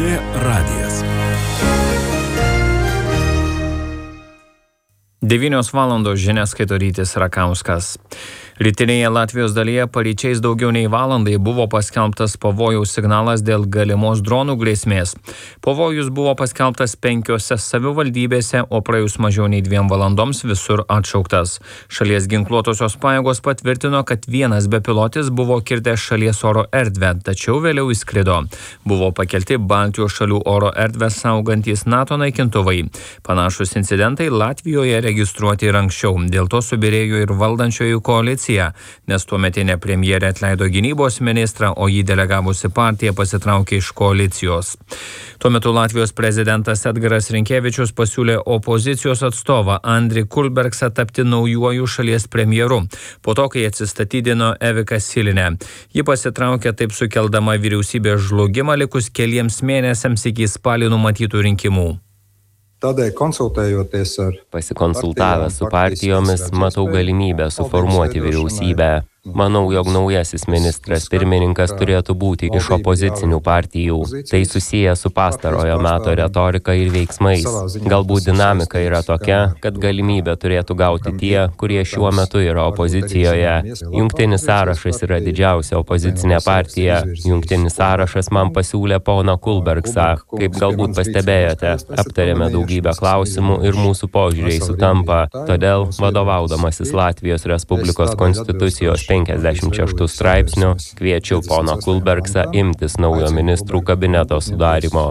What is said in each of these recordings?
LRT radijas. 9 valandos žinias skaito Rytis Rakauskas. Rytinėje Latvijos dalyje paryčiais daugiau nei valandai buvo paskelbtas pavojaus signalas dėl galimos dronų grėsmės. Pavojus buvo paskelbtas 5 savivaldybėse, o praėjus mažiau nei 2 valandoms visur atšauktas. Šalies ginkluotosios pajėgos patvirtino, kad vienas bepilotis buvo kirtęs šalies oro erdvę, tačiau vėliau įskrido. Buvo pakelti Baltijos šalių oro erdvę saugantys NATO naikintuvai. Panašus incidentai Latvijoje registruoti ir anksčiau. Dėl to subyrėjo ir valdančioji koalicija, nes tuometinė premjerė atleido gynybos ministrą, o jį delegavusi partija pasitraukė iš koalicijos. Tuo metu Latvijos prezidentas Edgaras Rinkevičius pasiūlė opozicijos atstovą Andrį Kulbergsą tapti naujuoju šalies premjeru, po to, kai atsistatydino Evika Silinė. Ji pasitraukė, taip sukeldama vyriausybės žlugimą likus keliems mėnesiams iki spalį numatytų rinkimų. Pasikonsultavęs su partijomis, matau galimybę suformuoti vyriausybę. Manau, jog naujasis ministras pirmininkas turėtų būti iš opozicinių partijų. Tai susiję su pastarojo meto retorika ir veiksmais. Galbūt dinamika yra tokia, kad galimybę turėtų gauti tie, kurie šiuo metu yra opozicijoje. Jungtinis sąrašas yra didžiausia opozicinė partija. Jungtinis sąrašas man pasiūlė poną Kulbergsą. Kaip galbūt pastebėjote, aptarėme daugybę klausimų ir mūsų požiūriai sutampa. Todėl, vadovaudamasis Latvijos Respublikos konstitucijos 56 straipsnių, kviečiau poną Kulbergsą imtis naujo ministrų kabineto sudarimo.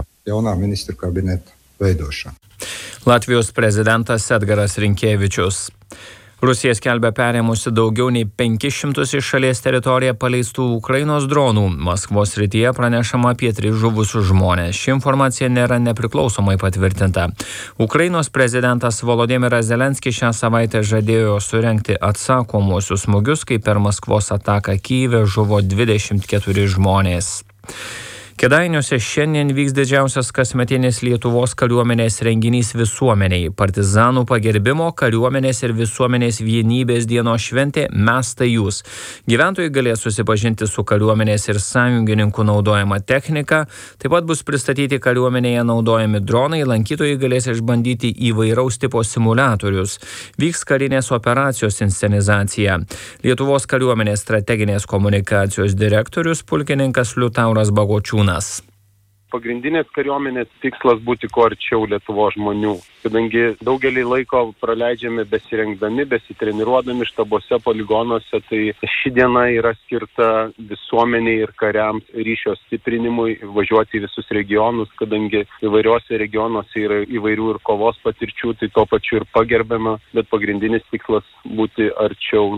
Latvijos prezidentas Edgaras Rinkevičius. Rusija skelbia perėmusi daugiau nei 500 iš šalies teritoriją paleistų Ukrainos dronų. Maskvos srityje pranešama apie 3 žuvusius žmones. Ši informacija nėra nepriklausomai patvirtinta. Ukrainos prezidentas Volodymyras Zelenskis šią savaitę žadėjo surengti atsakomuosius smūgius, kai per Maskvos ataką Kyjive žuvo 24 žmonės. Kėdainiuose šiandien vyks didžiausias kasmetinis Lietuvos kariuomenės renginys visuomeniai. Partizanų pagerbimo, kariuomenės ir visuomenės vienybės dienos šventė Mes tai jūs. Gyventojai galės susipažinti su kariuomenės ir sąjungininkų naudojama technika. Taip pat bus pristatyti kariuomenėje naudojami dronai, lankytojai galės išbandyti įvairaus tipo simuliatorius. Vyks karinės operacijos inscenizacija. Lietuvos kariuomenės strateginės komunikacijos direktorius pulkininkas Liutauras Bagočiūnas. Pagrindinės kariuomenės tikslas būti kuo arčiau Lietuvos žmonių, kadangi daugelį laiko praleidžiame besirengdami, besitreniruodami štabuose, poligonuose, tai ši diena yra skirta visuomeniai ir kariams ryšio stiprinimui, važiuoti į visus regionus, kadangi įvairiuose regionuose yra įvairių ir kovos patirčių, tai tuo pačiu ir pagerbiama, bet pagrindinis tikslas būti arčiau